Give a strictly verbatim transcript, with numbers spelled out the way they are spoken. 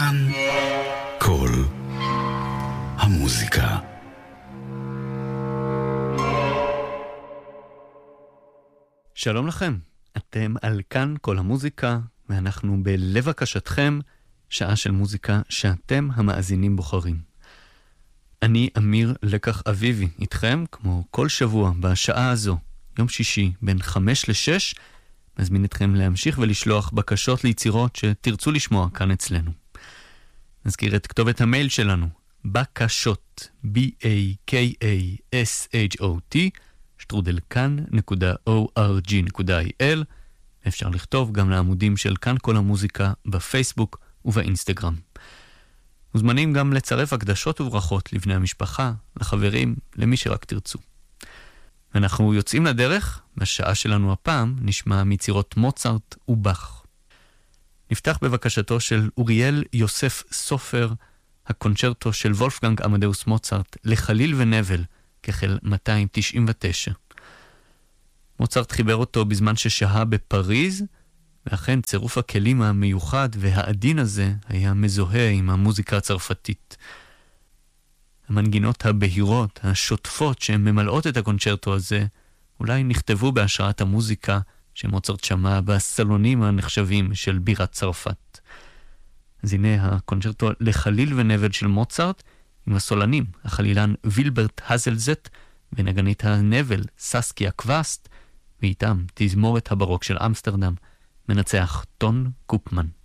כאן כל המוזיקה. שלום לכם, אתם על כאן כל המוזיקה, ואנחנו בלב הקשתכם, שעה של מוזיקה שאתם המאזינים בוחרים. אני אמיר לקח אביבי, איתכם כמו כל שבוע בשעה הזו, יום שישי בין חמש לשש, מזמין אתכם להמשיך ולשלוח בקשות ליצירות שתרצו לשמוע כאן אצלנו. נזכיר את כתובת המייל שלנו, בקשות, b-a-k-a-s-h-o-t, שטרודל כאן נקודה או אר ג'י נקודה איי אל, אפשר לכתוב גם לעמודים של כאן כל המוזיקה בפייסבוק ובאינסטגרם. מוזמנים גם לצרף הקדשות וברכות לבני המשפחה, לחברים, למי שרק תרצו. אנחנו יוצאים לדרך, בשעה שלנו הפעם נשמע מיצירות מוצרט ובח. נפתח בבקשתו של אוריאל יוסף סופר, הקונצ'רטו של וולפגנג עמדאוס מוצרט לחליל ונבל, כחל מאתיים תשעים ותשע. מוצרט חיבר אותו בזמן ששהה בפריז, ואכן צירוף הכלים המיוחד והעדין הזה היה מזוהה עם המוזיקה הצרפתית. המנגינות הבהירות, השוטפות שממלאות את הקונצ'רטו הזה, אולי נכתבו בהשראת המוזיקה שמוצרט שמע בסלונים הנחשבים של בירת צרפת. אז הנה הקונצ'רטו לחליל ונבל של מוצרט, עם הסולנים, החלילן וילברט הזלזט, ונגנית הנבל ססקיה קווסט, ואיתם תזמורת הברוק של אמסטרדם, מנצח טון קופמן.